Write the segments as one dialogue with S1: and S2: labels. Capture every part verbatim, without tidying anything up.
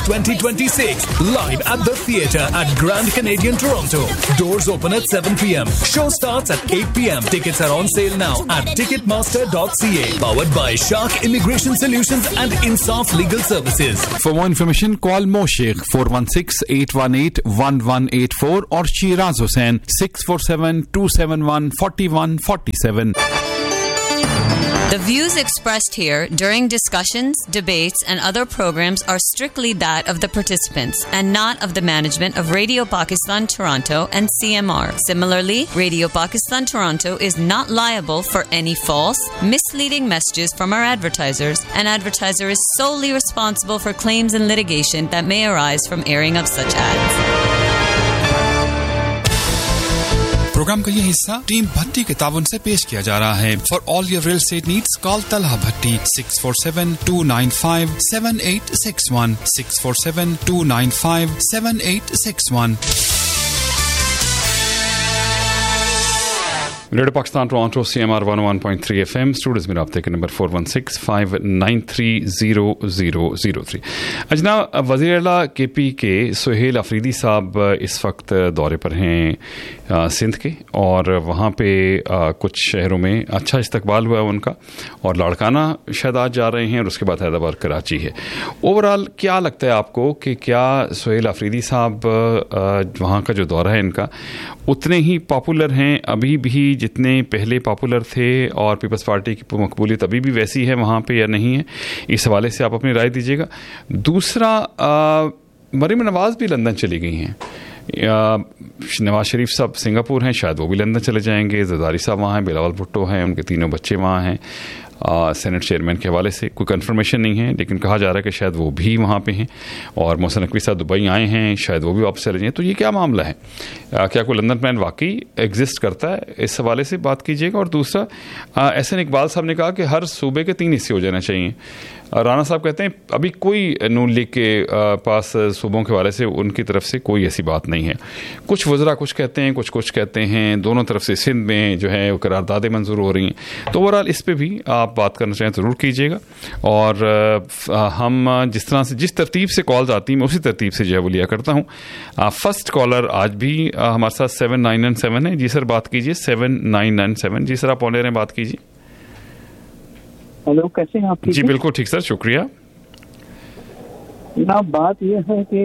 S1: twenty twenty-six, live at the theatre at Grand Canadian Toronto. Doors open at seven p.m. Show starts at eight p.m. Tickets are on sale now at ticketmaster dot c a. Powered by Shark Immigration Solutions and Insaf Legal Services.
S2: For more information, call Mo Sheikh four one six, eight one eight, one one eight four or Shiraz Hussain six four seven, two seven one, four one four seven.
S3: The views expressed here during discussions, debates, and other programs are strictly that of the participants and not of the management of Radio Pakistan Toronto and C M R. Similarly, Radio Pakistan Toronto is not liable for any false, misleading messages from our advertisers. An advertiser is solely responsible for claims and litigation that may arise from airing of such ads.
S2: Programme का ये हिस्सा team भट्टी के ताउन से पेश किया जा रहा है. For all your real estate needs call Talha Bhatti six four seven, to nine five, seven eight six one six four seven, to nine five, seven eight six one. Radio Pakistan Toronto C M R one one point three F M. Studios में राब्ते के number four one six, five nine three, zero zero zero three. Ajna वज़ीर आला के P के सुहेल अफरीदी साहब इस वक्त दौरे पर हैं सिंध के, और वहाँ पे आ, कुछ शहरों में अच्छा इस्तकबाल हुआ है उनका, और लाड़काना शायद आज जा रहे हैं और उसके बाद हैदराबाद कराची है. ओवरऑल क्या लगता है आपको कि क्या सुहेल अफरीदी साहब वहाँ का जो दौरा है इनका उतने ही पॉपुलर हैं अभी भी जितने पहले पॉपुलर थे, और पीपल्स पार्टी की मकबूलियत अभी भी वैसी है वहाँ पे या नहीं है? इस हवाले से आप अपनी राय दीजिएगा. दूसरा, मरीम नवाज़ भी लंदन चली गई हैं. नवाज शरीफ साहब सिंगापुर हैं, शायद वो भी लंदन चले जाएंगे. जरदारी साहब वहाँ हैं, बिलावल भुट्टो हैं, उनके तीनों बच्चे वहाँ हैं. सेनेट चेयरमैन के हवाले से कोई कंफर्मेशन नहीं है, लेकिन कहा जा रहा है कि शायद वो भी वहाँ पे हैं. और मोहसिन नकवी साहब दुबई आए हैं, शायद वो भी वापस चले जाएं. तो ये क्या मामला है? आ, क्या कोई लंदन प्लान वाकई एग्जिस्ट करता है? इस हवाले से बात कीजिएगा. और दूसरा, एहसन इकबाल साहब ने कहा कि हर सूबे के तीन हिस्से हो जाना चाहिए. राना साहब कहते हैं अभी कोई नून लीग के पास सूबों के हवाले से उनकी तरफ से कोई ऐसी बात नहीं है. कुछ वज़रा कुछ कहते हैं, कुछ कुछ कहते हैं. दोनों तरफ से सिंध में जो है वो करारदादें मंजूर हो रही हैं. तो ओवरऑल इस पर भी आप बात करना चाहें ज़रूर कीजिएगा. और हम जिस तरह से जिस तरतीब से कॉल्स आती हैं मैं उसी तरतीब से जो है वो लिया करता हूँ. फर्स्ट कॉलर आज भी हमारे साथ सेवन नाइन नाइन सेवन है. जी सर, बात कीजिए. Seven nine nine seven. जी सर, आप ऑन ले रहे हैं, बात कीजिए.
S4: हेलो, कैसे हैं आप?
S2: जी बिल्कुल ठीक सर, शुक्रिया.
S4: ना बात यह है कि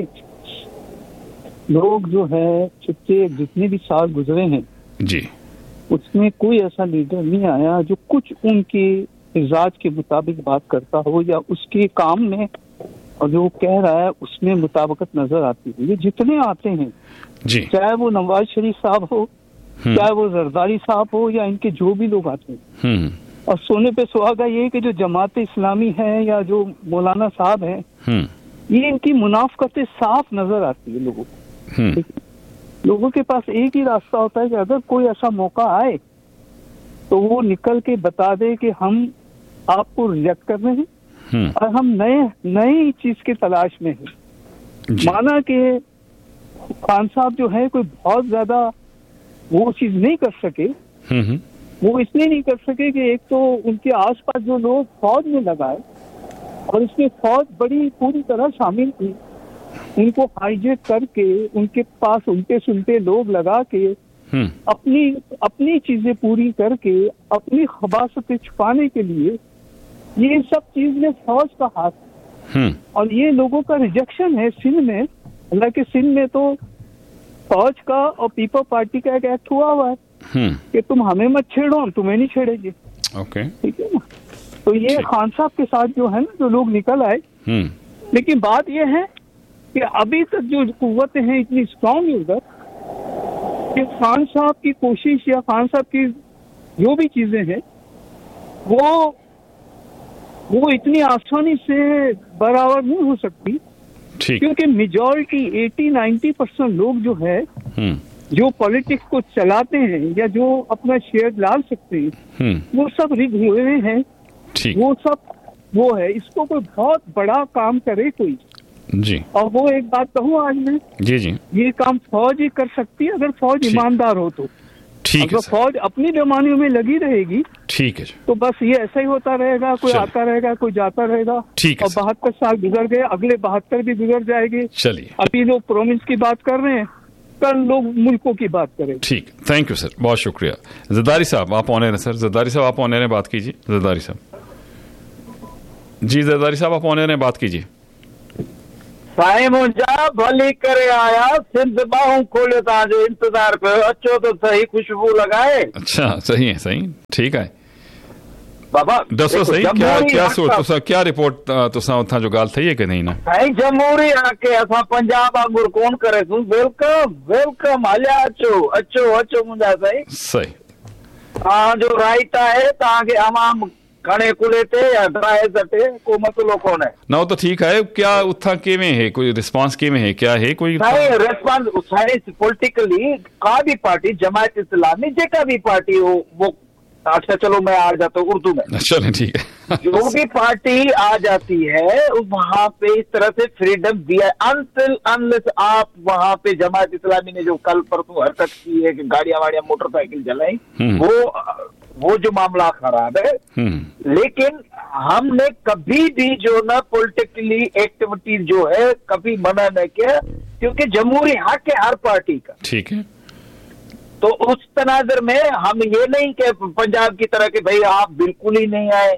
S4: लोग जो है पिछले जितने भी साल गुजरे हैं
S2: जी,
S4: उसमें कोई ऐसा लीडर नहीं आया जो कुछ उनके मिजाज के मुताबिक बात करता हो या उसके काम में और जो कह रहा है उसमें मुताबिकत नजर आती है. ये जितने आते हैं
S2: जी,
S4: चाहे वो नवाज शरीफ साहब हो, चाहे वो जरदारी साहब हो, या इनके जो भी लोग आते हैं, और सोने पे सुहागा ये कि जो जमात इस्लामी है या जो मौलाना साहब हैं, ये इनकी मुनाफकतें साफ नजर आती है लोगों को. लोगों के पास एक ही रास्ता होता है कि अगर कोई ऐसा मौका आए तो वो निकल के बता दे कि हम आपको रिजेक्ट कर रहे हैं और हम नए नई चीज की तलाश में हैं. माना कि खान साहब जो है कोई बहुत ज्यादा वो चीज नहीं कर सके. वो इसलिए नहीं कर सके कि एक तो उनके आसपास जो लोग फौज में लगाए और इसमें फौज बड़ी पूरी तरह शामिल थी, उनको हाईजेक करके उनके पास उल्टे सुलटे लोग लगा के अपनी अपनी चीजें पूरी करके अपनी खबासतें छुपाने के लिए ये सब चीज में फौज का हाथ. और ये लोगों का रिजेक्शन है सिंध में. हालांकि सिंध में तो फौज का और पीपल पार्टी का एक एक्ट हुआ हुआ है कि तुम हमें मत छेड़ो, हम तुम्हें नहीं छेड़ेंगे.
S2: ओके,
S4: ठीक है ना. तो ये खान साहब के साथ जो है ना जो लोग निकल आए. लेकिन बात ये है कि अभी तक जो कुव्वतें हैं इतनी स्ट्रांग है उधर कि खान साहब की कोशिश या खान साहब की जो भी चीजें हैं वो वो इतनी आसानी से बराबर नहीं हो सकती. क्योंकि मेजॉरिटी एटी नाइन्टी परसेंट लोग जो है जो पॉलिटिक्स को चलाते हैं या जो अपना शेयर डाल सकते हैं वो सब रिग हुए हैं. वो सब वो है. इसको कोई बहुत बड़ा काम करे कोई
S2: जी.
S4: और वो एक बात कहूँ आज मैं
S2: जी जी
S4: ये काम फौज ही कर सकती है अगर फौज ईमानदार हो तो. अगर फौज अपनी बेमानियों में लगी रहेगी,
S2: ठीक है,
S4: तो बस ये ऐसा ही होता रहेगा, कोई आता रहेगा, कोई जाता रहेगा।
S2: ठीक है,
S4: और बहत्तर साल गुजर गए, अगले बहत्तर भी गुजर जाएंगे।
S2: चलिए,
S4: अभी लोग प्रोविंस की बात कर रहे हैं, कल लोग मुल्कों की बात करें।
S2: ठीक, थैंक यू सर, बहुत शुक्रिया। जरदारी साहब आप ऑन एयर हैं सर। जरदारी साहब आप ऑन एयर हैं, बात कीजिए। जरदारी साहब जी, जरदारी साहब आप ऑन एयर हैं, बात कीजिए।
S5: साईं मुंहिंजा भली करे आया, सिंध बाहूं खोले तव्हांजो इंतजार कयो, अचो तो सही खुशबू लगाए।
S2: अच्छा, सही है, सही, ठीक है
S5: बाबा।
S2: दसो सही, क्या क्या सोच तुसा क्या रिपोर्ट तुसा उथा जो गाल थी है कि नहीं ना?
S5: साईं जमहूरी हक़ असां पंजाब वांगुरु कोन करे तूं। वेलकम वेलकम, हलिया अचो अचो अचो मुंहिंजा साईं।
S2: सही,
S5: तव्हांजो राइट आहे, तव्हांखे आवाम खणे कुले ते या ड्राए सटे को मसलो कोन है
S2: ना। वो तो ठीक है, क्या उथा केवें है, कोई रिस्पांस केवें है, क्या है कोई
S5: रेस्पॉन्स? साइंस पॉलिटिकली का भी पार्टी, जमात इस्लामी जेका भी पार्टी हो वो, अच्छा चलो मैं आ जाता हूँ उर्दू में,
S2: चलो ठीक है।
S5: जो भी पार्टी आ जाती है वहाँ पे इस तरह से फ्रीडम दिया अनटिल अनलेस आप वहाँ पे, जमात इस्लामी ने जो कल परसों हरकत की है कि गाड़ियां वाड़ियां मोटरसाइकिल चलाई, वो वो जो मामला खराब है। लेकिन हमने कभी भी जो ना पॉलिटिकली एक्टिविटी जो है कभी मना नहीं किया, क्योंकि जमहूरी हक है हर पार्टी का।
S2: ठीक है,
S5: तो उस तनाजर में हम ये नहीं कि पंजाब की तरह के भाई आप बिल्कुल ही नहीं आए।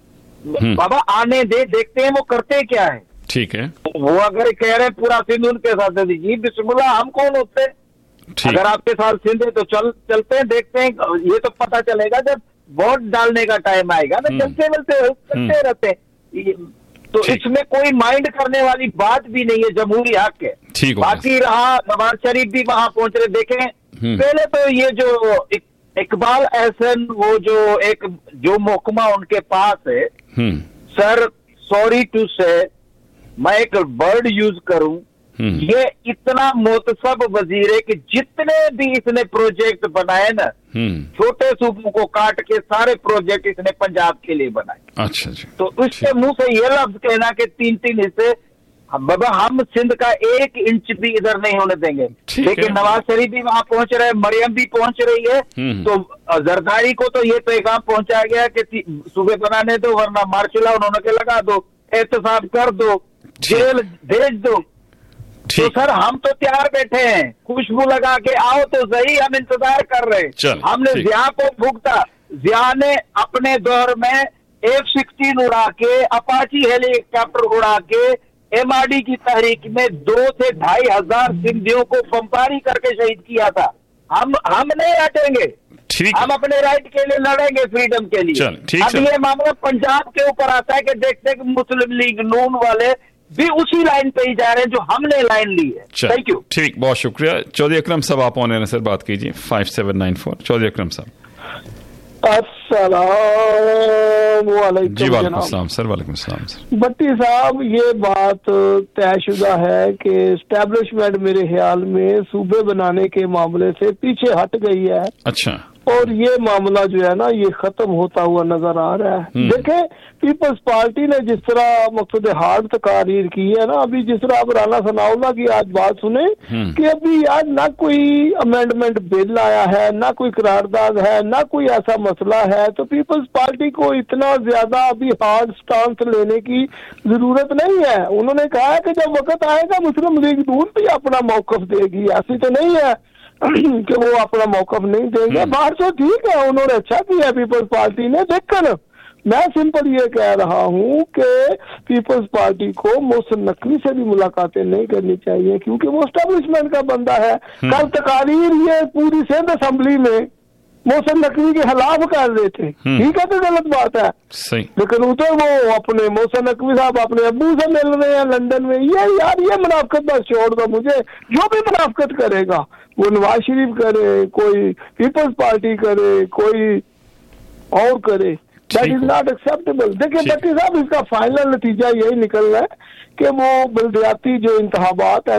S5: बाबा आने दे, देखते हैं वो करते क्या है।
S2: ठीक है,
S5: वो अगर कह रहे पूरा सिंध उनके साथ दे दीजिए, बिस्मिल्लाह, हम कौन होते हैं? अगर आपके साथ सिंध है तो चल चलते हैं, देखते हैं। ये तो पता चलेगा जब वोट डालने का टाइम आएगा ना, चलते चलते चलते रहते हैं। तो इसमें कोई माइंड करने वाली बात भी नहीं है, जमहूरी हक है। बाकी रहा नवाज शरीफ भी वहां पहुंच रहे, देखें पहले तो ये जो इकबाल एहसन, वो जो एक जो महकमा उनके पास है, सर सॉरी टू से मैं एक वर्ड यूज करूं, ये इतना मोतसब वजीर है कि जितने भी इसने प्रोजेक्ट बनाए ना, छोटे सूबों को काट के सारे प्रोजेक्ट इसने पंजाब के लिए बनाए।
S2: अच्छा जी,
S5: तो उसके मुंह से ये लफ्ज कहना कि तीन तीन हिस्से, बाबा हम सिंध का एक इंच भी इधर नहीं होने देंगे। लेकिन नवाज शरीफ भी वहां पहुंच रहे हैं, मरियम भी पहुंच रही है, तो जरदारी को तो ये पैगाम पहुंचाया गया कि सूबे बनाने दो, वरना मार्शल उन्होंने के लगा दो, एहतसाब कर दो, जेल भेज दो। तो सर हम तो तैयार बैठे हैं, खुशबू लगा के आओ तो सही, हम इंतजार कर रहे हैं। हमने जिया को भुगता, जिया ने अपने दौर में एफ सिक्सटीन उड़ा के, अपाची हेलीकॉप्टर उड़ा के एमआरडी की तहरीक में दो से ढाई हजार सिंधियों को बमबारी करके शहीद किया था। हम हम नहीं हटेंगे, हम अपने राइट के लिए लड़ेंगे, फ्रीडम के लिए। अब ये मामला पंजाब के ऊपर आता है कि देखते हैं कि मुस्लिम लीग नून वाले भी उसी लाइन पे ही जा रहे हैं जो हमने लाइन ली है। Thank you.
S2: ठीक, बहुत शुक्रिया। चौधरी अकरम साहब आप ऑन एयर सर, बात कीजिए। Five seven nine four Chaudhary अकरम साहब।
S4: अस्सलाम वालेकुम।
S2: जी वालेकुम सलाम सर। वालेकुम सलाम सर।
S4: भट्टी साहब, ये बात तयशुदा है कि एस्टेब्लिशमेंट मेरे ख्याल में सूबे बनाने के मामले से पीछे हट गई है।
S2: अच्छा,
S4: और ये मामला जो है ना, ये खत्म होता हुआ नजर आ रहा है। देखें, पीपल्स पार्टी ने जिस तरह मकसद हार्ड तकारीर की है ना, अभी जिस तरह अब राना सनाउल्लाह की आज बात सुने कि अभी यार ना कोई अमेंडमेंट बिल आया है, ना कोई करारदाद है, ना कोई ऐसा मसला है, तो पीपल्स पार्टी को इतना ज्यादा अभी हार्ड स्टांस लेने की जरूरत नहीं है। उन्होंने कहा है कि जब वक्त आएगा मुस्लिम लीग नून भी अपना मौकफ देगी, ऐसी तो नहीं है कि वो अपना मौकफ नहीं देंगे। बाहर तो ठीक है, उन्होंने अच्छा किया पीपल्स पार्टी ने। देखकर मैं सिंपल ये कह रहा हूँ कि पीपल्स पार्टी को मोहसिन नकवी से भी मुलाकातें नहीं करनी चाहिए, क्योंकि वो एस्टेब्लिशमेंट का बंदा है। कल तकारीर ये पूरी सिंध असेंबली में मोहसिन नकवी के खिलाफ कर रहे थे, ठीक है, तो गलत बात है।
S2: सही।
S4: लेकिन उधर वो अपने मोहसिन नकवी साहब अपने अब्बू से मिल रहे हैं लंदन में। ये यार ये मुनाफिकत बस छोड़ दो मुझे। जो भी मुनाफिकत करेगा वो नवाज शरीफ करे, कोई पीपल्स पार्टी करे, कोई और करे, दैट इज नॉट एक्सेप्टेबल। देखिए भट्टी साहब, इसका फाइनल नतीजा यही निकल रहा है कि वो बल्दियाती जो इंतखाबात है ना,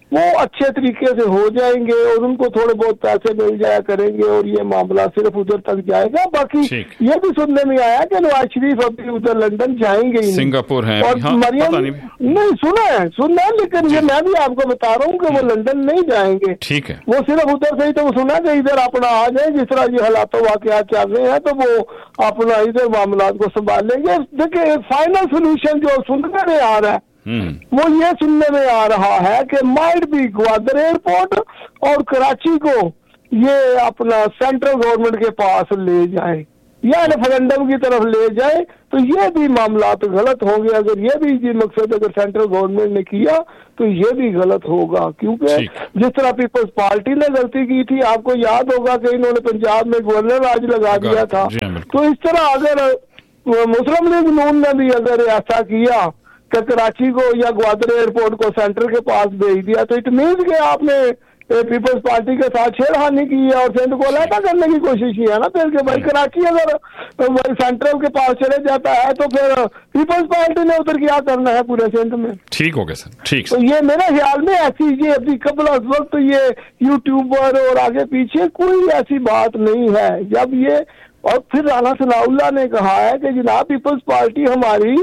S6: वो अच्छे तरीके से हो जाएंगे और उनको थोड़े बहुत पैसे मिल जाया करेंगे और ये मामला सिर्फ उधर तक जाएगा। बाकी ये भी सुनने में आया कि नवाज शरीफ अभी उधर लंदन जाएंगे ही,
S2: सिंगापुर है
S6: और
S2: हाँ,
S6: मरियम नहीं, नहीं सुना है सुना है लेकिन ये मैं भी आपको बता रहा हूँ कि वो लंदन नहीं जाएंगे।
S2: ठीक है,
S6: वो सिर्फ उधर से ही तो सुना कि इधर अपना आ जाए, जिस तरह ये हालात वाकयात चल रहे हैं तो वो अपना इधर मामला को संभाल लेंगे। देखिए फाइनल सोल्यूशन जो सुनने में आ रहा है वो ये सुनने में आ रहा है कि माइट बी ग्वादर एयरपोर्ट और कराची को ये अपना सेंट्रल गवर्नमेंट के पास ले जाए या रेफरेंडम की तरफ ले जाए, तो ये भी मामला तो गलत होंगे। अगर ये भी ये मकसद अगर सेंट्रल गवर्नमेंट ने किया तो ये भी गलत होगा, क्योंकि जिस तरह पीपल्स पार्टी ने गलती की थी, आपको याद होगा कि इन्होंने पंजाब में गवर्नर राज लगा दिया था। तो इस तरह अगर मुस्लिम लीग नून ने भी अगर ऐसा किया कि कराची को या ग्वादर एयरपोर्ट को सेंटर के पास भेज दिया, तो इट मीन्स कि आपने पीपल्स पार्टी के साथ छेड़खानी की है और सिंध को अलहदा करने की कोशिश की है ना। फिर के भाई कराची अगर सेंट्रल के पास चले जाता है तो फिर पीपल्स पार्टी ने उधर क्या करना है पूरे सिंध में।
S2: ठीक हो गया सर, ठीक।
S6: तो ये मेरे ख्याल में ऐसी ये अभी कबल वक्त ये यूट्यूबर और आगे पीछे कोई ऐसी बात नहीं है। जब ये और फिर राना सनाउल्लाह ने कहा है कि जनाब पीपल्स पार्टी हमारी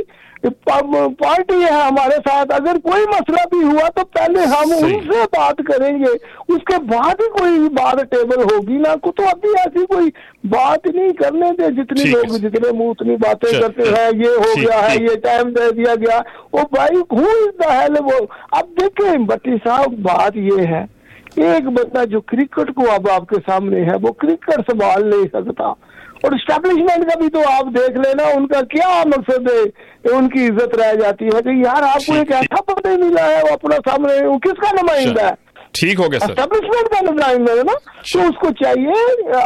S6: पार्टी है हमारे साथ, अगर कोई मसला भी हुआ तो पहले हम उनसे बात करेंगे, उसके बाद ही कोई बात टेबल होगी ना। को तो अभी ऐसी कोई बात नहीं करने दे, जितनी लोग जितने मुंह उतनी बातें करते हैं, ये हो गया है, ये टाइम दे दिया गया, वो भाई हु इज द हेल वो। अब देखें भट्टी साहब, बात ये है एक बंदा जो क्रिकेट को अब आपके सामने है वो क्रिकेट संभाल नहीं सकता, और स्टैब्लिशमेंट का भी तो आप देख लेना उनका क्या मकसद है, उनकी इज्जत रह जाती है कि यार आपको एक ऐसा पद ही मिला है, वो अपना सामने वो किसका नुमाइंदा है,
S2: ठीक हो गया
S6: एस्टैब्लिशमेंट का नुमाइंदा है ना। तो उसको चाहिए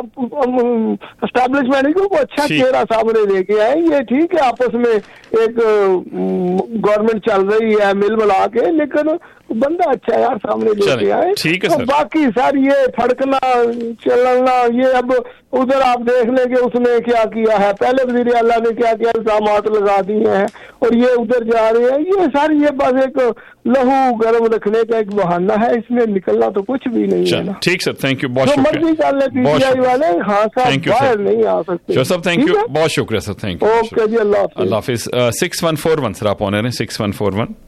S6: एस्टैब्लिशमेंट को अच्छा चेहरा सामने लेके आए। ये ठीक है आपस में एक गवर्नमेंट चल रही है मिल मिला के, लेकिन बंदा अच्छा यार सामने लेके आए।
S2: ठीक है
S6: तो
S2: सर।
S6: बाकी सर ये फड़कना चलना ये अब उधर आप देख लेंगे उसने क्या किया है, पहले वज़ीर आला ने क्या क्या इल्जामात लगा दिए हैं और ये उधर जा रहे हैं। ये सर ये बस एक लहू गर्म रखने का एक बहाना है, इसमें निकलना तो कुछ भी नहीं है ना।
S2: ठीक सर, थैंक यू, बहुत
S6: जो मर्जी कर ले पीटीआई वाले, हाँ सर बाहर नहीं आ सकते
S2: सर। थैंक यू, बहुत शुक्रिया sir, thank you.
S6: Okay ji, Allah
S2: Allah Hafiz. Six one four one sir आप ऑनर हैं, सिक्स वन फोर वन।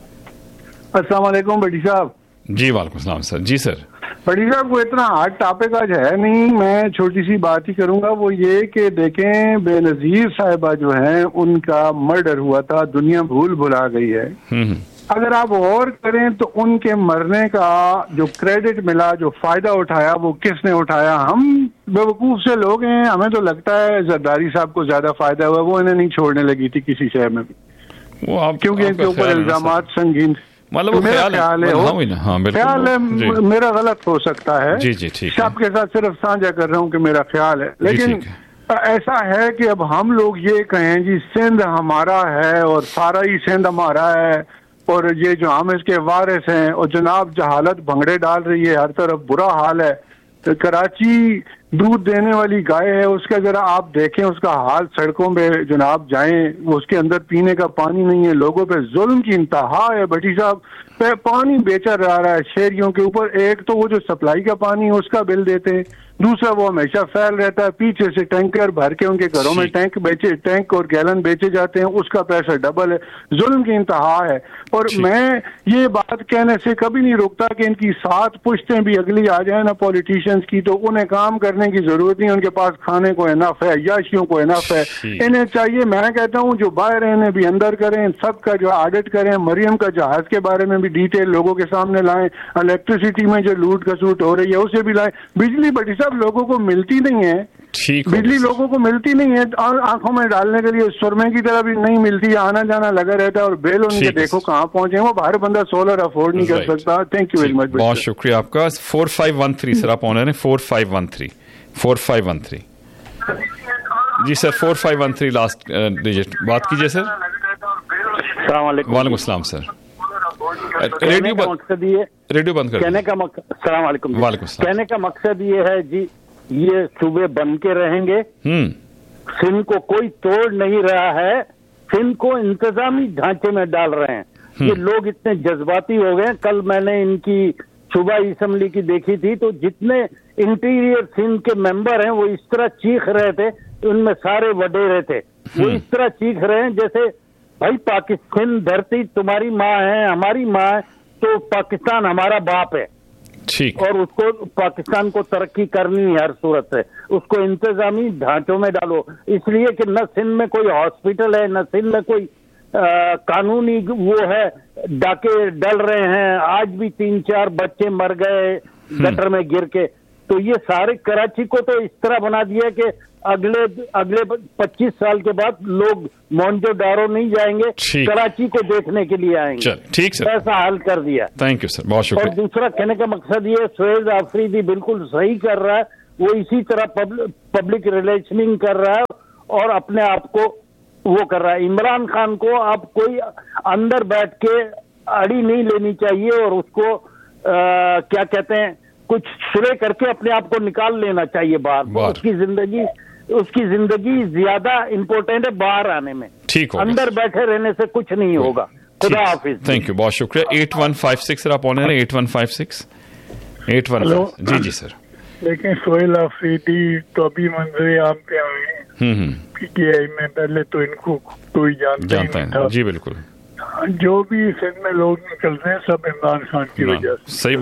S7: अस्सलाम वालेकुम बड़ी साहब।
S2: जी वालेकुम सलाम सर। जी सर।
S7: बड़ी साहब को इतना हार्ड टॉपिक आज है नहीं, मैं छोटी सी बात ही करूंगा, वो ये कि देखें बेनजीर साहिबा जो हैं उनका मर्डर हुआ था, दुनिया भूल भुला गई है। अगर आप और करें तो उनके मरने का जो क्रेडिट मिला, जो फायदा उठाया, वो किसने उठाया? हम बेवकूफ से लोग हैं, हमें तो लगता है जरदारी साहब को ज्यादा फायदा हुआ, वो इन्हें नहीं छोड़ने लगी थी किसी शहर में भी,
S2: वो आप,
S7: क्योंकि इनके ऊपर इल्जामात संगीन।
S2: मतलब
S7: मेरा ख्याल है,
S2: हाँ,
S7: ख्याल है मेरा गलत हो सकता है,
S2: जी जी ठीक है,
S7: आपके साथ सिर्फ साझा कर रहा हूँ कि मेरा ख्याल है। लेकिन ऐसा है कि अब हम लोग ये कहें जी सिंध हमारा है और सारा ही सिंध हमारा है और ये जो हम इसके वारिस हैं, और जनाब जहालत भंगड़े डाल रही है, हर तरफ बुरा हाल है। तो कराची दूध देने वाली गाय है, उसका जरा आप देखें उसका हाल, सड़कों में जनाब जाएं, उसके अंदर पीने का पानी नहीं है, लोगों पे जुल्म की इंतहा है। भट्टी साहब पानी बेचा जा रहा है शहरियों के ऊपर, एक तो वो जो सप्लाई का पानी है उसका बिल देते हैं, दूसरा वो हमेशा फैल रहता है, पीछे से टैंकर भर के उनके घरों में टैंक बेचे टैंक और गैलन बेचे जाते हैं, उसका पैसा डबल है, जुल्म की इंतहा है। और मैं ये बात कहने से कभी नहीं रुकता कि इनकी सात पुश्तें भी अगली आ जाए ना पॉलिटिशियंस की, तो उन्हें काम करने की जरूरत नहीं, उनके पास खाने को इनफ है, याशियों को इनफ है। इन्हें चाहिए, मैं कहता हूँ जो बाहर है इन्हें भी अंदर करें, सबका जो ऑडिट करें, मरियम का जहाज के बारे में भी डिटेल लोगों के सामने लाएं, इलेक्ट्रिसिटी में जो लूट खसूट हो रही है उसे भी लाएं। बिजली बड़ी साहब लोगों को मिलती नहीं है, बिजली लोगों को मिलती नहीं है, और आंखों में डालने के लिए सुरमे की तरह भी नहीं मिलती, आना जाना लगा रहता है, और बिल उनके देखो कहाँ पहुंचे, वो बाहर बंदा सोलर अफोर्ड नहीं कर सकता। थैंक यू वेरी मच,
S2: बहुत शुक्रिया आपका। Four five one three sir आप ऑनर हैं, four five one three four five one three G sir, four five one three last digit, बात कीजिए सर। वालेकुम अस्सलाम सर। रेडियो
S8: मकसद ये
S2: रेडियो बंद कर
S8: कहने का मकसद, सलाम वालेकुम, कहने का मकसद ये है जी, ये सूबे बन के रहेंगे, सिंध को कोई तोड़ नहीं रहा है, सिंध को इंतजामी ढांचे में डाल रहे हैं। ये लोग इतने जज्बाती हो गए। कल मैंने इनकी सूबा असेंबली की देखी थी, तो जितने इंटीरियर सिंध के मेंबर हैं वो इस तरह चीख रहे थे, उनमें सारे वडेरे थे, वो इस तरह चीख रहे हैं जैसे भाई पाकिस्तान धरती तुम्हारी माँ है, हमारी माँ है, तो पाकिस्तान हमारा बाप है।
S2: ठीक।
S8: और उसको पाकिस्तान को तरक्की करनी है हर सूरत से, उसको इंतजामी ढांचों में डालो, इसलिए कि न सिंध में कोई हॉस्पिटल है, न सिंध में कोई आ, कानूनी वो है, डाके डल रहे हैं, आज भी तीन चार बच्चे मर गए गटर में गिर के। तो ये सारे कराची को तो इस तरह बना दिया कि अगले अगले पच्चीस साल के बाद लोग मोहनजोदारो नहीं जाएंगे, कराची को देखने के लिए आएंगे।
S2: ठीक सर,
S8: ऐसा हाल कर दिया।
S2: थैंक यू सर, बहुत शुक्रिया।
S8: और दूसरा कहने का मकसद ये, सुहेल आफरीदी बिल्कुल सही कर रहा है, वो इसी तरह पब्लिक पब्लिक रिलेशनिंग कर रहा है और अपने आप को वो कर रहा है। इमरान खान को अब कोई अंदर बैठ के अड़ी नहीं लेनी चाहिए और उसको आ, क्या कहते हैं, कुछ सुलह करके अपने आप को निकाल लेना चाहिए बाहर। उसकी जिंदगी उसकी जिंदगी ज्यादा इम्पोर्टेंट है बाहर आने में,
S2: ठीक होगा।
S8: अंदर बैठे रहने से कुछ नहीं होगा। खुदा हाफिज।
S2: थैंक यू, बहुत शुक्रिया। एट वन फाइव सिक्स आप ऑन है, eight one five six eight one. जी जी सर।
S9: लेकिन सुहेल आफरीदी तो अभी मंजर आम पे आए हैं पीटीआई में, पहले तो इनको कोई जानता ही नहीं था।
S2: जी बिल्कुल।
S9: जो भी सिंध में लोग निकलते हैं सब इमरान खान की वजह से।
S2: सही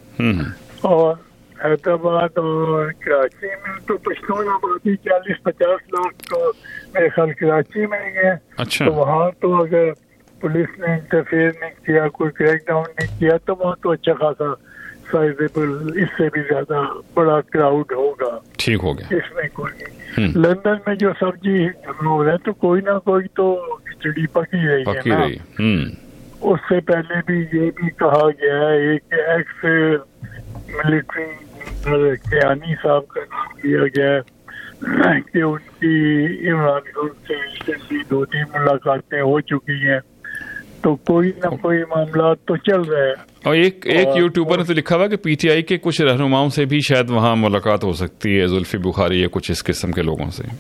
S2: बात।
S9: और हैदराबाद और कराची में तो पश्तून आबादी चालीस पचास लाख तो मेरे ख्याल कराची में ही है।
S2: अच्छा।
S9: तो वहाँ तो अगर पुलिस ने इंटरफेयर नहीं किया, कोई क्रैकडाउन नहीं किया, तो वहाँ तो अच्छा खासा साइजेबल, इससे भी ज्यादा बड़ा क्राउड होगा।
S2: ठीक हो गया,
S9: इसमें कोई नहीं। लंदन में जो सब्जी हो रहा है तो कोई ना कोई तो खिचड़ी पकी रही
S2: पकी
S9: है ना।
S2: रही।
S9: उससे पहले भी ये भी कहा गया है, एक एक्स मिलिट्री कियानी साहब का नाम लिया गया है कि उनकी इमरान खान से रिसेंटली दो तीन मुलाकातें हो चुकी हैं, तो कोई ना कोई मामला तो चल रहा है।
S2: और एक एक यूट्यूबर ने तो लिखा हुआ कि पीटीआई के कुछ रहनुमाओं से भी शायद वहां मुलाकात हो सकती है, जुल्फी बुखारी या कुछ इस किस्म के लोगों से।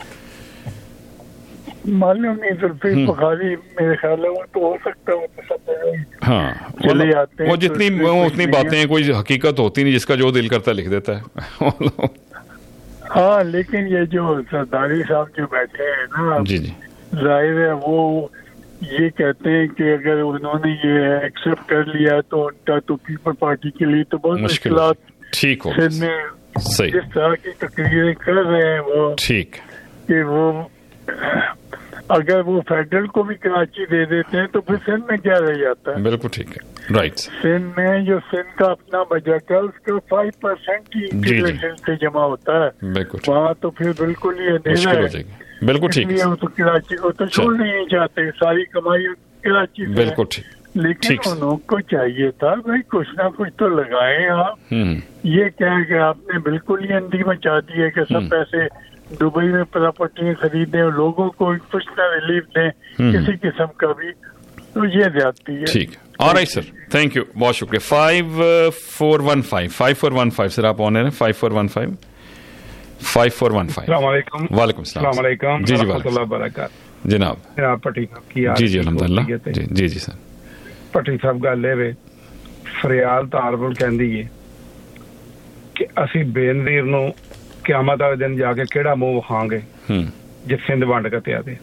S9: मालूम नहीं, जुल्फी बुखारी मेरे ख्याल है वो तो हो सकता है, तो सब
S2: हाँ
S9: चले जाते हैं।
S2: वो जितनी वो उतनी बातें कोई हकीकत होती नहीं, जिसका जो दिल करता लिख देता है।
S9: हाँ, लेकिन ये जो सरदारी साहब जो बैठे हैं ना,
S2: जी जी,
S9: जाहिर है वो ये कहते हैं कि अगर उन्होंने ये एक्सेप्ट कर लिया तो उनका तो पीपल पार्टी के लिए तो बहुत
S2: मुश्किल ठीक हो।
S9: सही। जिस तरह की तकरीरें कर रहे हैं वो
S2: ठीक
S9: कि वो अगर वो फेडरल को भी कराची दे देते हैं तो फिर सिंध में क्या रह जाता है।
S2: बिल्कुल ठीक है, राइट।
S9: सिंध में जो सिंध का अपना बजट है उसका फाइव परसेंट ही इंटीग्रेशन से जमा होता है, वहाँ तो फिर बिल्कुल ही अंधेरा है।
S2: बिल्कुल ठीक है।
S9: वो तो कराची को तो छोड़ना नहीं चाहते, सारी कमाई कराची से।
S2: बिल्कुल ठीक।
S9: लेकिन उन को चाहिए था भाई कुछ ना कुछ तो लगाए आप। ये क्या है कि आपने बिल्कुल ही अंधी मचा दी है कि सब पैसे दुबई में प्रॉपर्टी खरीदें और लोगों को कुछ ना रिलीफ दें किसी किस्म का भी, तो ये ज्यादती है।
S2: ठीक, ऑलराइट सर, थैंक यू, बहुत शुक्रिया। Five four one five five four one five sir आप ऑन है, five four one five five four one five. वालेकुम सलाम। जी जी वालेकुम जनाब।
S10: जनाब पट्टी साहब की
S2: जी जी अल्हम्दुलिल्लाह जी जी जी सर।
S10: पट्टी साहब गल है फरियाल तारबुल कहती है कि असी बेनजीर नूं क़यामत वाले दिन जाके केड़ा मुंह विखांगे जे सिंध वंड कतिया दे।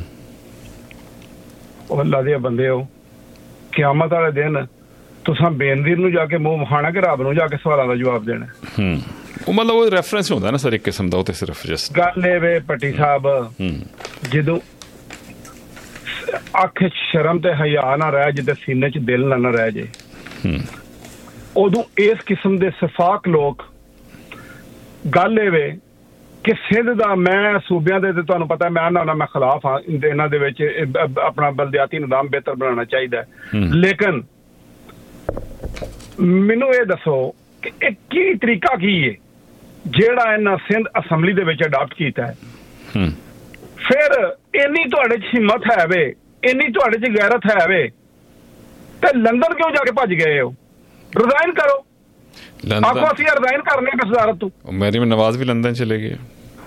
S10: अल्लाह दे बंदे हो, क़यामत वाले दिन तुसां बेनजीर नूं जाके मुंह विखाना कि रब नूं जाके सवालां दा जवाब देना।
S2: वो मतलब वो रेफरेंस होता है ना सर एक किस्म दा, सिर्फ जस्ट
S10: गल ए वे पट्टी साहब जदों अख शर्म ते हया ना रह जिते सीने च दिल ना ना रह जे, उदों इस किस्म दे सफाक लोग गल ए वे कि सिंध दा मैं सूबियां दे तुहानूं पता है मैं ना मैं खिलाफ हाँ इन्हां दे विच अपना बलदियाती निज़ाम बेहतर बनाना चाहिए, लेकिन मैनूं ये दसो कि एक की तरीका की है जेड़ा इन्हां सिंध असैंबली दे विच अडॉप्ट कीता है। फिर इन्नी तुहाडे च हिम्मत है वे, इन्नी तुहाडे च गैरत है वे, ते लंदन क्यों जाके भज गए हो? रिजाइन करो, आपको असं रिजाइन करने की सदारत तू।
S2: मेरी में नवाज भी लंदन चले गए।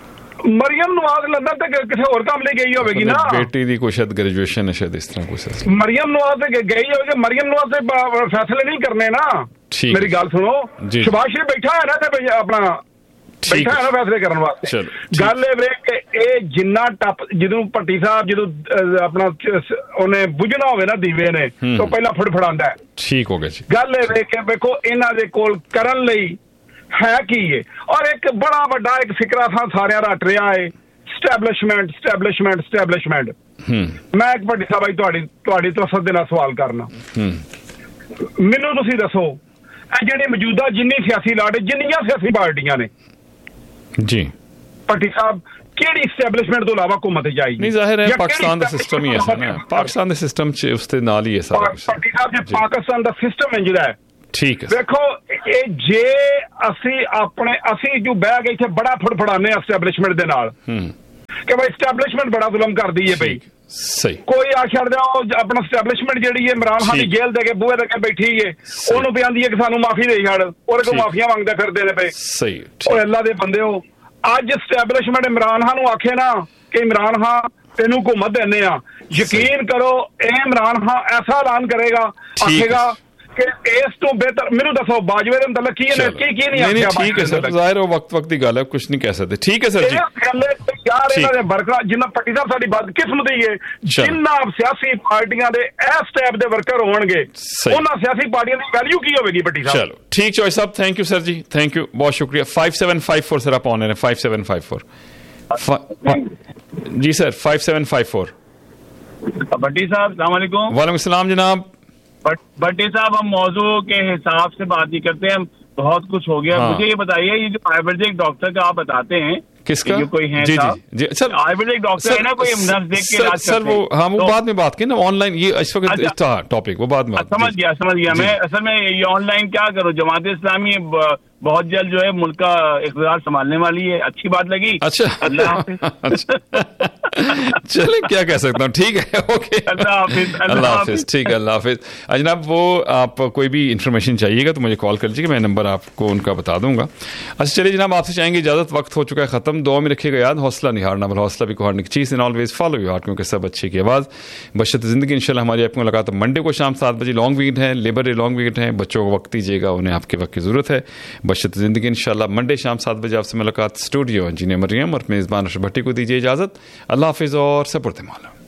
S10: ਮਰੀਮ ਨਵਾਜ਼ ਲੰਡਨ ਤੇ ਕਿਸੇ ਹੋਰ ਕੰਮ ਲਈ ਗਈ ਹੋਵੇਗੀ ਨਾ,
S2: ਬੇਟੀ ਦੀ ਕੋਈ ਸ਼ਾਇਦ ਗ੍ਰੈਜੂਏਸ਼ਨ ਹੈ, ਸ਼ਾਇਦ ਇਸ ਤਰ੍ਹਾਂ ਕੁਛ। ਮਰੀਮ
S10: ਨਵਾਜ਼ ਤੇ ਗਈ ਹੋਵੇਗੀ, ਮਰੀਮ ਨਵਾਜ਼ ਤੇ ਫੈਸਲੇ ਨਹੀਂ ਕਰਨੇ ਨਾ। ਮੇਰੀ ਗੱਲ ਸੁਣੋ, ਸ਼ਬਾਸ਼ ਸ਼ਰੀਫ ਬੈਠਾ ਹੈ ਨਾ ਤੇ ਆਪਣਾ ਬੈਠਾ ਹੈ ਨਾ ਫੈਸਲੇ ਕਰਨ ਵਾਸਤੇ। ਗੱਲ ਇਹ ਵੇ ਕਿ ਇਹ ਜਿੰਨਾ ਟੱਪ ਜਦੋਂ ਭੱਟੀ ਸਾਹਿਬ ਜਦੋਂ ਆਪਣਾ ਉਹਨੇ ਬੁਝਣਾ ਹੋਵੇ ਨਾ ਦੀਵੇ ਨੇ ਤਾਂ ਪਹਿਲਾਂ ਫੜਫੜਾਉਂਦਾ ਹੈ।
S2: ਠੀਕ ਹੋ ਗਿਆ ਜੀ।
S10: ਗੱਲ ਇਹ ਵੇ ਕਿ ਵੇਖੋ ਇਹਨਾਂ ਦੇ ਕੋਲ ਕਰਨ ਲਈ ਹੈ ਕੀ ਹੈ, ਔਰ ਇੱਕ ਬੜਾ ਵੱਡਾ ਇੱਕ ਫਿਕਰਾ ਥਾਂ ਸਾਰਿਆਂ ਰੱਟ ਰਿਹਾ ਹੈ, ਸਟੈਬਲਿਸ਼ਮੈਂਟ ਸਟੈਬਲਿਸ਼ਮੈਂਟ ਸਟੈਬਲਿਸ਼ਮੈਂਟ। ਮੈਂ ਇੱਕ ਵੱਡੀ ਸਾਹਿਬ ਤੁਹਾਡੀ ਤੁਹਾਡੀ ਤਵੱਸਤ ਦੇ ਨਾਲ ਸਵਾਲ ਕਰਨਾ, ਮੈਨੂੰ ਤੁਸੀਂ ਦੱਸੋ ਇਹ ਜਿਹੜੀ ਮੌਜੂਦਾ ਜਿੰਨੀ ਸਿਆਸੀ ਲਾੜ ਜਿੰਨੀਆਂ ਸਿਆਸੀ ਪਾਰਟੀਆਂ ਨੇ
S2: ਜੀ,
S10: ਭੱਟੀ ਸਾਹਿਬ ਕਿਹੜੀ ਸਟੈਬਲਿਸ਼ਮੈਂਟ ਤੋਂ ਇਲਾਵਾ ਹੁਕੂਮਤ ਜਾਏਗੀ?
S2: ਨਹੀਂ ਜ਼ਾਹਿਰ ਹੈ ਪਾਕਿਸਤਾਨ ਦਾ ਸਿਸਟਮ ਹੀ ਐਸਾ ਨਾ, ਪਾਕਿਸਤਾਨ ਦੇ ਸਿਸਟਮ ਚ ਉਸ ਦੇ ਨਾਲ ਹੀ ਹੈ ਸਾਰਾ ਕੁਝ।
S10: ਭੱਟੀ ਸਾਹਿਬ ਜੇ ਪਾਕਿਸਤਾਨ ਦਾ ਸਿਸਟਮ ਇੰਜ ਦਾ ਹੈ,
S2: ਠੀਕ ਹੈ,
S10: ਦੇਖੋ ਇਹ ਜੇ ਅਸੀਂ ਆਪਣੇ ਅਸੀਂ ਜੋ ਬਹਿ ਗਏ ਇੱਥੇ ਬੜਾ ਫੜਫੜਾਨੇ ਆ ਸਟੈਬਲਿਸ਼ਮੈਂਟ ਦੇ ਨਾਲ ਕਿ ਭਾਈ ਸਟੈਬਲਿਸ਼ਮੈਂਟ ਬੜਾ ਜ਼ੁਲਮ ਕਰਦੀ ਹੈ ਬਈ,
S2: ਸਹੀ
S10: ਕੋਈ ਆ ਛੱਡ ਜਾਓ ਆਪਣਾ ਸਟੈਬਲਿਸ਼ਮੈਂਟ ਜਿਹੜੀ ਹੈ ਇਮਰਾਨ ਖਾਨ ਦੀ ਜੇਲ੍ਹ ਦੇ ਕੇ ਬੂਹੇ ਦੇ ਕੇ ਬੈਠੀ ਹੈ, ਉਹਨੂੰ ਵੀ ਆਂਦੀ ਹੈ ਕਿ ਸਾਨੂੰ ਮਾਫੀ ਦੇ ਛੱਡ, ਉਹਦੇ ਕੋਲ ਮਾਫੀਆਂ ਮੰਗਦੇ ਫਿਰਦੇ ਨੇ ਪਏ।
S2: ਸਹੀ,
S10: ਉਹ ਅੱਲਾ ਦੇ ਬੰਦੇ ਹੋ, ਅੱਜ ਸਟੈਬਲਿਸ਼ਮੈਂਟ ਇਮਰਾਨ ਖਾਨ ਨੂੰ ਆਖੇ ਨਾ ਕਿ ਇਮਰਾਨ ਖਾਨ ਤੈਨੂੰ ਹੁਕੂਮਤ ਦਿੰਦੇ ਆ, ਯਕੀਨ ਕਰੋ ਇਹ ਇਮਰਾਨ ਖਾਨ ਐਸਾ ਐਲਾਨ ਕਰੇਗਾ, ਆਖੇਗਾ ਕਿ ਇਸ ਤੋਂ ਬਿਹਤਰ ਮੈਨੂੰ ਦੱਸੋ ਬਾਜਵੇ ਦੇ ਮੁਤਲਕ ਕੀ ਹੈ ਕੀ ਕੀ ਨਹੀਂ ਆਖਿਆ।
S2: ਠੀਕ ਹੈ ਸਰ, ਜ਼ਾਹਿਰ ਹੋ ਵਕਤ ਵਕਤ ਦੀ ਗੱਲ ਹੈ, ਕੁਝ ਨਹੀਂ ਕਹਿ ਸਕਦੇ। ਠੀਕ ਹੈ ਸਰ ਜੀ,
S10: ਯਾਰ ਇਹਨਾਂ ਦੇ ਵਰਕਰ ਜਿੰਨਾ ਭੱਟੀ ਸਾਹਿਬ ਸਾਡੀ ਬਦਕਿਸਮਤੀ ਹੈ, ਜਿੰਨਾ ਸਿਆਸੀ ਪਾਰਟੀਆਂ ਦੇ ਇਸ ਟਾਈਪ ਦੇ ਵਰਕਰ ਹੋਣਗੇ ਉਹਨਾਂ ਸਿਆਸੀ ਪਾਰਟੀਆਂ ਦੀ ਵੈਲਿਊ ਕੀ ਹੋਵੇਗੀ ਭੱਟੀ ਸਾਹਿਬ?
S2: ਚਲੋ ਠੀਕ choice Sahib, thank you sir ਜੀ, ਥੈਂਕ ਯੂ, ਬਹੁਤ ਸ਼ੁਕਰੀਆ। Five seven five four sir आप ऑन है, five seven five four G sir, five seven five four.
S11: भट्टी साहब अस्सलाम वालेकुम।
S2: वालेकुम सलाम जनाब।
S11: भट्टी साहब हम मौजू के हिसाब से बात नहीं करते हैं, बहुत कुछ हो गया। हाँ। मुझे ये बताइए ये जो आयुर्वेदिक डॉक्टर का आप बताते हैं
S2: किसका,
S11: जो कोई है
S2: जी जी जी सर
S11: आयुर्वेदिक डॉक्टर है ना, कोई नर्स देख के इलाज
S2: सर वो हाँ वो तो, बाद में बात की ना ऑनलाइन, ये इस वक्त अच्छा, टॉपिक वो बाद में
S11: समझ गया समझ गया मैं असल में ये ऑनलाइन क्या करूँ, जमात इस्लामी बहुत जल्द जो है मुल्क का इक़्तिदार संभालने वाली है, अच्छी बात लगी।
S2: अच्छा अच्छा चले क्या कह सकता हूँ, ठीक है ओके, अल्लाह हाफिज अल्लाह हाफिज ठीक है अल्लाह हाफिज। जनाब वो आप कोई भी इन्फॉर्मेशन चाहिएगा तो मुझे कॉल कर लीजिएगा, मैं नंबर आपको उनका बता दूंगा। अच्छा चलिए जनाब, आपसे चाहेंगे इजाजत, वक्त हो चुका है खत्म। दुआ में रखिएगा याद, हौसला नहीं हारना, बल हौसला भी को हारने की चीज़, and always follow your heart, क्योंकि सब अच्छे की आवाज़ बशर्ते ज़िंदगी। इंशाल्लाह हमारी आपको मुलाकात मंडे को शाम सात बजे, लॉन्ग वीकेंड है, लेबर डे लॉन्ग वीकेंड है, बच्चों को वक्त दीजिएगा, उन्हें आपके वक्त की ज़रूरत है, बशर्ते ज़िंदगी। इंशाल्लाह मंडे शाम सात बजे आपसे मुलाकात स्टूडियो। इंजीनियर मरियम और मेज़बान अशरफ भट्टी को दीजिए इजाज़त। अल्लाह हाफिज़ और सपुर्द मौला।